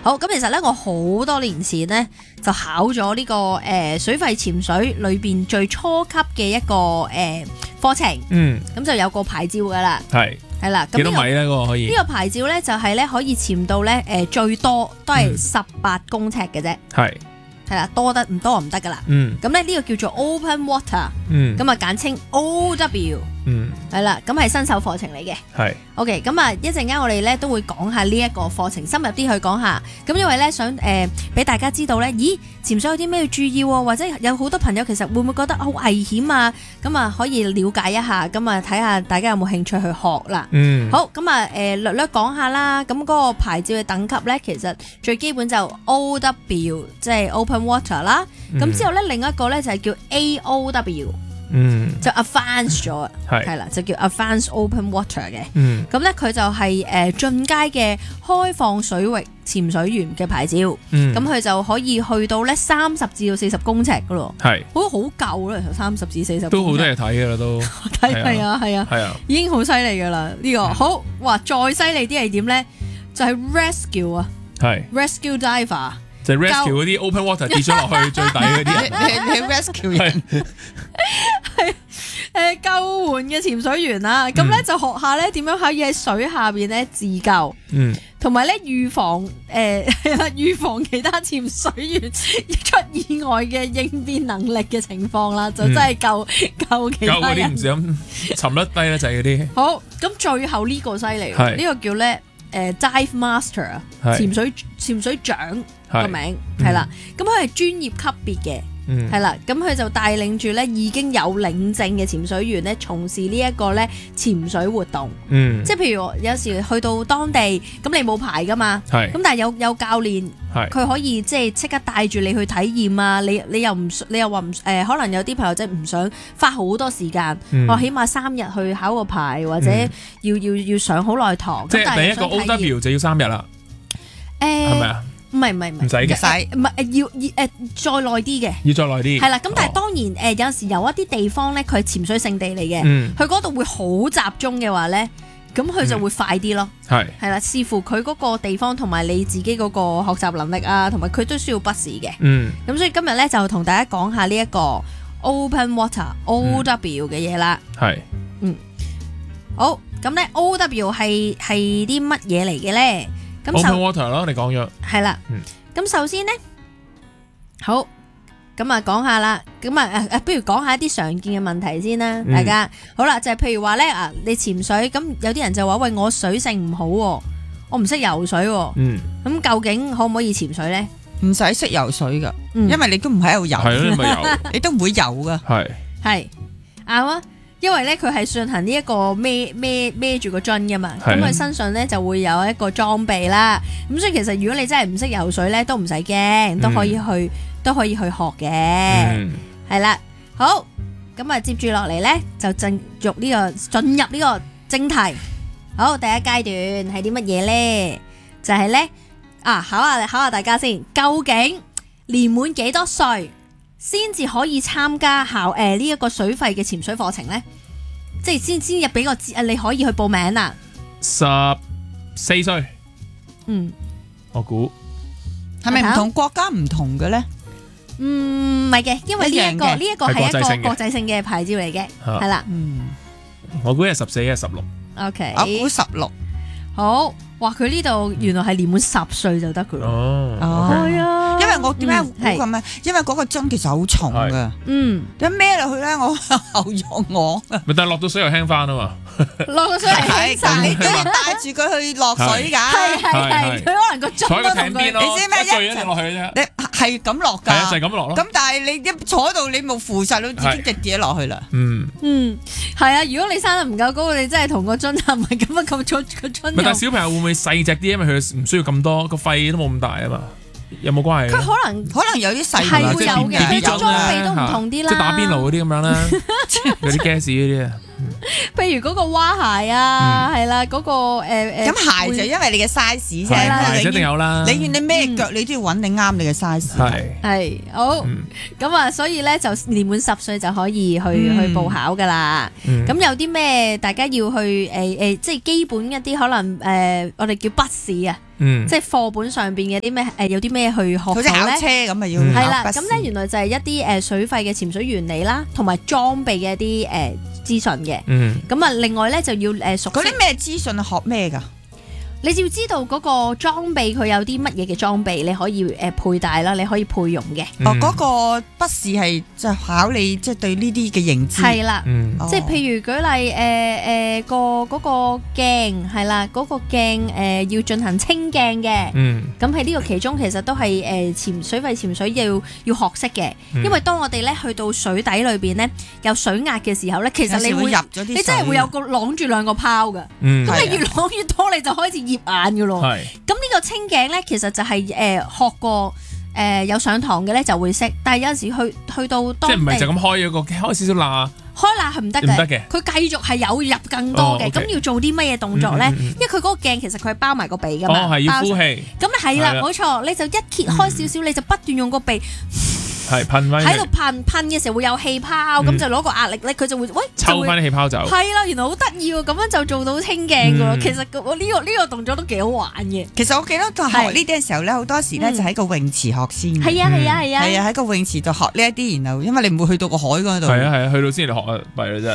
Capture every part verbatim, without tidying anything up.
好，咁其實咧，我好多年前咧就考咗呢、這個誒、呃、水肺潛水裏邊最初級嘅一個誒課程， 嗯， 咁就有個牌照噶啦， 係係啦。咁幾多米咧？嗰個可以呢個牌照咧就係咧可以潛到咧誒最多都係十八公尺嘅啫， 係係啦，多得唔多唔得噶啦。 嗯咁咧呢個叫做 Open Water， 嗯咁啊簡稱 O W， 嗯係啦，咁係新手課程嚟嘅。 係 OK， 咁啊一陣間我哋咧都會講下呢一個課程，深入啲去講下。咁因為咧想誒俾、呃、大家知道咧，咦潛水有啲咩要注意喎，或者有好多朋友其實會唔會覺得好危險啊？咁啊可以了解一下，咁啊睇下大家有冇興趣去學啦。 嗯好，咁啊誒略略講下啦。咁嗰個牌照嘅等級咧，其實最基本就 O W， 即係 Open Water 啦。咁、 嗯之後咧另一個咧就係叫 A O W。 嗯就 advance 咗， 係係啦，就叫 advance open water 嘅。 嗯咁咧佢就係誒進階嘅開放水域潛水員嘅牌照。咁佢、 嗯就可以去到咧三十至到四十公尺噶咯。 係好好夠啦，其實三十至四十都好多嘢睇噶啦都睇係啊係啊， 係啊已經好犀利噶啦呢個。好哇，再犀利啲係點咧？就係 rescue 啊係 ，rescue diver。 就 rescue 嗰啲 open water 跌咗落去最底嗰啲人你你 rescue 人係誒救援嘅潛水員啦，咁咧、嗯、就學下咧點樣可以喺水下邊咧自救， 嗯， 同埋咧預防誒係啦預防其他潛水員出意外嘅應變能力嘅情況啦，就真係救、嗯、救其他人。 救嗰啲唔小心沉得低咧就係嗰啲。 好，咁最後呢個犀利，呢、呢個叫咧誒 dive master 啊，潛水潛水長個名係啦，咁佢係專業級別嘅。係啦，咁佢、嗯、就帶領住咧已經有領證嘅潛水員咧，從事呢一個咧潛水活動。嗯，即係譬如有時去到當地，咁你冇牌噶嘛，咁是但係有有教練，佢是可以即係即刻帶住你去體驗啊！你你又唔你又話唔誒，可能有啲朋友即係唔想花好多時間，我、嗯、起碼三日去考個牌，或者要、嗯、要要上好耐堂。 即係第一個 O W 就要三日啦。誒、欸，係咪啊？ 唔係唔係唔係， 唔使嘅， 唔係誒要要誒再耐啲嘅， 要再耐啲。 係啦，咁但係當然誒、呃、有陣時有一啲地方咧，佢係潛水勝地嚟嘅，佢嗰度會好集中嘅話咧，咁佢就會快啲咯。係係啦，視乎佢嗰個地方同埋你自己嗰個學習能力啊，同埋佢都需要筆試嘅。嗯，咁所以今日咧就同大家講下呢一個 Open Water O W 嘅嘢啦。係、嗯，嗯，好，咁咧 O W 係係啲乜嘢嚟嘅咧？ Open water 咯，你講咗係啦。咁、嗯、首先呢，好咁啊，講下啦。咁啊誒，不如講下一啲常見嘅問題先啦。嗯、大家好啦，就係、是、譬如話咧啊，你潛水咁有啲人就話喂，我水性唔好，我唔識游水。嗯，咁究竟可唔可以潛水咧？ 唔使識游水噶，嗯、因為你都唔喺度游， 係咯，你咪游， 你都唔會游噶。係係啱啊。因為咧佢係進行呢一個孭孭孭住個樽噶嘛，咁佢的身上咧就會有一個裝備啦。咁所以其實如果你真係唔識游水咧，都唔使驚，都可以去、嗯、都可以去學嘅。係啦、嗯，好，咁啊接住落嚟咧就進入呢、這個進入呢個正題。好，第一階段係啲乜嘢咧？就係、是、咧啊考下考下大家先，究竟年滿幾多歲先至可以參加考誒呢一個水肺嘅潛水課程咧，即係先先入俾個誒你可以去報名啦。 十四歲， 嗯， 我估係咪唔同國家唔同嘅咧？ 嗯，唔係嘅，因為呢、這、一個呢一個係一個國際性嘅牌照嚟嘅，係啦。嗯， 我估係十四，係十六。 OK， 我估十六。 好，哇！佢呢度原來係年滿十歲就得噶咯。 哦， 係啊。 因為我點解估咁咧？因為嗰個樽其實好重噶，嗯，咁孭落去咧，我後仰我。 咪但係落到水又輕翻啊嘛， 落到水又輕晒， 你帶住佢去落水噶， 係係係，佢可能個樽坐喺個艇邊咯， 你知咩？ 一墜咗落去啫， 你係咁落噶， 係啊，就係咁落咯。 咁但係你一坐喺度，你冇扶實到自己，直跌落去啦。 嗯嗯，係啊，如果你生得唔夠高，你真係同個樽係咪咁啊？咁重個樽。 但係小朋友會唔會細隻啲？因為佢唔需要咁多，個肺都冇咁大啊嘛。有冇關係？ 佢可能可能有啲細係會有嘅，佢裝備都唔同啲啦。 即係打邊爐嗰啲咁樣啦，有啲 gas 嗰啲啊。 譬如嗰個蛙鞋啊，係啦，嗰個誒誒。 咁鞋就因為你嘅 size 啫， 鞋一定有啦。 你願你咩腳你都要揾你啱你嘅 size。 係係好咁啊，所以咧就年滿十歲就可以去去報考噶啦。咁有啲咩大家要去誒誒，即係基本一啲可能誒，我哋叫筆試啊。嗯、即係課本上邊嘅啲咩誒，有啲咩去學到咧？好似考車咁啊，要係啦。咁咧原來就係一啲誒水肺嘅潛水原理啦，同埋裝備嘅一啲誒資訊嘅。嗯。咁啊，另外咧就要誒熟悉嗰啲咩資訊啊？學咩㗎？ 你要知道嗰個裝備佢有啲乜嘢嘅裝備，你可以誒佩戴啦，你可以配用嘅。 嗯、哦，嗰、嗰個筆試係就考你即係、就是、對呢啲嘅認知。 係啦， 嗯、 即係譬如舉例誒誒、呃、個嗰、嗰個鏡係啦，嗰、嗰個鏡誒、呃、要進行清鏡嘅。嗯。咁喺呢個其中其實都係誒潛水肺潛水要要學識嘅，嗯、因為當我哋咧去到水底裏邊咧有水壓嘅時候咧，其實你會，會入咗啲水，你真係會有個擋住兩個泡㗎。嗯。咁你越擋越多，你就開始醃眼噶咯，咁呢個清鏡咧，其實就係、是、誒、呃、學過誒、呃、有上堂嘅咧就會識，但係有陣時去去到當地即係唔係就咁開咗個開少少罅，開罅係唔得嘅，唔得嘅，佢繼續係有入更多嘅，咁、哦 okay、要做啲乜嘢動作咧？嗯嗯嗯、因為佢嗰個鏡其實佢係包埋個鼻噶嘛， 哦係要呼氣，咁係啦，冇錯，你就一揭開少少，嗯、你就不斷用個鼻。 係噴翻喺度噴噴嘅時候會有氣泡，咁、嗯、就攞個壓力咧，佢就會喂抽翻啲氣泡走。係啦，原來好得意喎，咁樣就做到清鏡噶咯。嗯、其實我呢個呢個動作都幾好玩嘅。 其實我記得學呢啲嘅時候咧，好多時咧就喺個泳池學先。 係啊係啊係啊。係啊，喺個泳池就學呢一啲，然後因為你唔會去到個海嗰度。 係啊係啊，去到先嚟學啊，弊啦真係。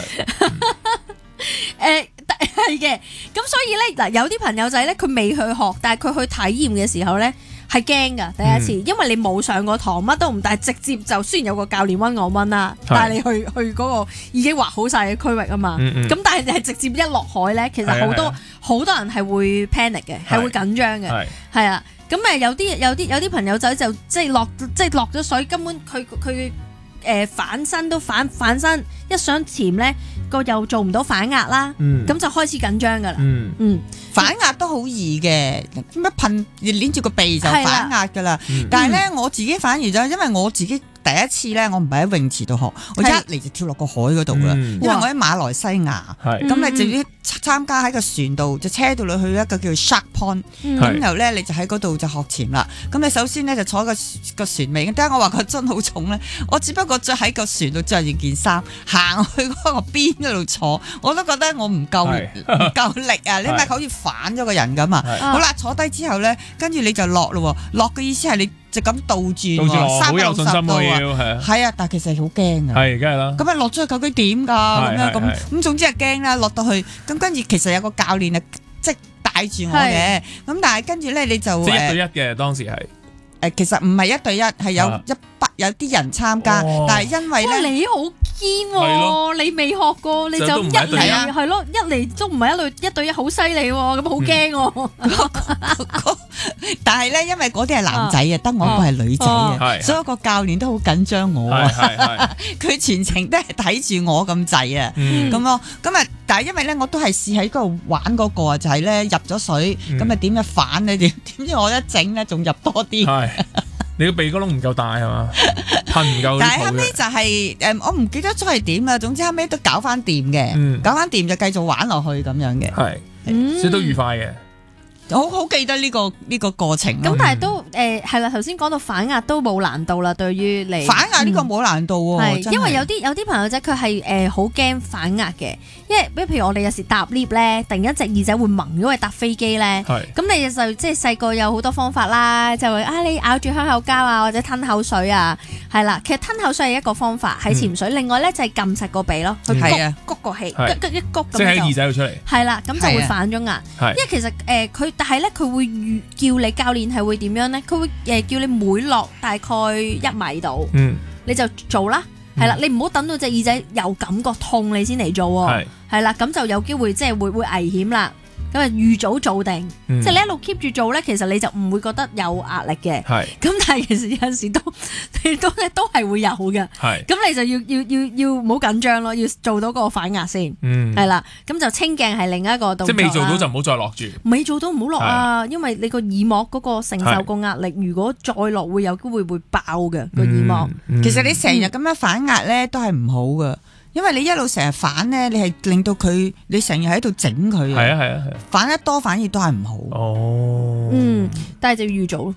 誒係嘅，咁所以咧嗱，有啲朋友仔咧，佢未去學，但係佢去體驗嘅時候咧。係驚噶第一次，嗯、因為你冇上過堂，乜都唔，但係直接就雖然有個教練溫我溫啦，是帶你去去嗰個已經劃好晒嘅區域啊嘛。咁、嗯嗯、但係你係直接一落海咧，其實好多好、啊啊、多人係會 panic 嘅，係會緊張嘅，係啊。咁誒有啲有啲有啲朋友仔就即係落即係落咗水，根本佢佢誒反身都反反身，一想潛咧個又做唔到反壓啦，咁、嗯、就開始緊張噶啦。嗯。嗯反壓都好易嘅，咁一噴捏住個鼻就反壓噶啦。嗯、但係咧，我自己反而就因為我自己第一次咧，我唔係喺泳池度學，我一嚟就跳落個海嗰度啦。嗯、因為我喺馬來西亞，咁你就要參加喺個船度，就車到你去一個叫做 Shark Pond，咁然後咧你就喺嗰度就學潛啦。咁你首先咧就坐個個船尾，點解我話個樽好重咧？我只不過着喺個船度着住件衫，行去嗰個邊嗰度坐，我都覺得我唔夠唔夠力啊！你咪好似反咗個人咁啊！好啦，坐低之後咧，跟住你就落咯，落嘅意思係你就咁倒轉，三百六十度啊！係啊，但係其實好驚啊！係，梗係啦。咁啊落咗去究竟點㗎？咁樣咁咁，總之係驚啦。落到去咁，跟住其實有個教練啊，即係帶住我嘅。咁但係跟住咧，你就即係一對一嘅當時係。 誒，其實唔係一對一，係有一筆有啲人參加，但係因為咧， 你好堅喎，你未學過你就一嚟係咯，一嚟都唔係一對一對一，好犀利喎，咁好驚喎。 但係咧，因為嗰啲係男仔啊，得我一個係女仔啊，所以個教練都好緊張我啊。佢全程都係睇住我咁滯啊，咁咯，咁啊，但係因為咧，我都係試喺嗰度玩嗰個啊，就係咧入咗水，咁啊點樣反咧？點點知我一整咧，仲入多啲。 你個鼻哥窿唔夠大係嘛？噴唔夠。 但係後尾就係誒，我唔記得咗係點啦。總之後尾都搞翻掂嘅，搞翻掂就繼續玩落去咁樣嘅。 係，所以都愉快嘅。 好好記得呢個呢個過程。 咁但係都誒係啦，頭先講到反壓都冇難度啦，對於你反壓呢個冇難度喎。 係因為有啲有啲朋友仔佢係誒好驚反壓嘅，因為譬如我哋有時搭 lift 咧，突然間隻耳仔會掹，因為搭飛機咧。係。咁你就即係細個有好多方法啦，就會啊你咬住香口膠啊，或者吞口水啊，係啦。其實吞口水係一個方法喺潛水，另外咧就係撳實個鼻咯，去谷谷個氣，一一谷咁就。 即係喺耳仔度出嚟。係啦，咁就會反咗壓。係。因為其實誒佢。但係咧，佢會預叫你教練係會點樣咧？佢會誒叫你每落大概一米度，嗯、你就做啦，係啦、嗯，你唔好等到隻耳仔有感覺痛你先嚟做喎，係啦，咁就有機會即係會會危險啦。咁啊預早做定，嗯、即係你一路 keep 住做咧，其實你就唔會覺得有壓力嘅。係是，咁但係其實有陣時都你都咧都係會有嘅。係是，咁你就要要要要唔好緊張咯，要做到個反壓先。嗯，係啦，咁就清鏡係另一個動作。 即係未做到就唔好再落住。 未做到唔好落啊，的因為你個耳膜嗰個承受個壓力，的如果再落會有機會會爆嘅個耳膜。 嗯嗯、其實你成日咁樣反壓咧都係唔好嘅。 因為你一路成日反咧，你係令到佢，你成日喺度整佢。 係啊係啊係啊， 反得多反而都係唔好。 哦， 嗯，但係就要預早咯。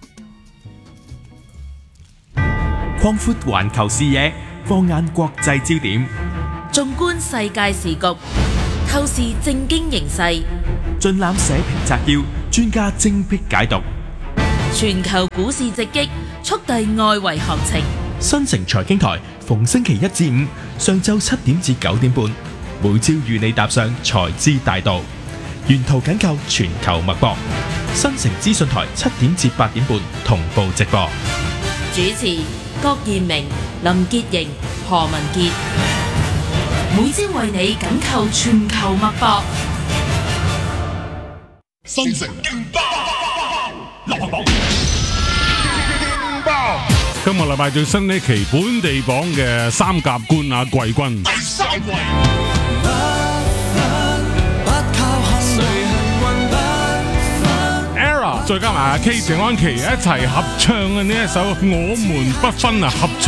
擴闊環球視野，放眼國際焦點， 縱觀世界時局，透視政經形勢， 盡覽社評摘要，專家精闢解讀。 全球股市直擊，速遞外圍行情。 新城財經台逢星期一至五上晝七點至九點半，每朝與你踏上財資大道，沿途緊扣全球脈搏。新城資訊台七點至八點半同步直播。 主持郭燕明、林潔瑩、何文傑，每朝為你緊扣全球脈搏。 新城勁爆流行榜， 今個禮拜最新呢期本地榜嘅三甲冠亞季軍。 第三季。 再加埋阿 K 謝安琪一齊合唱嘅呢一首《我們不分》啊，合唱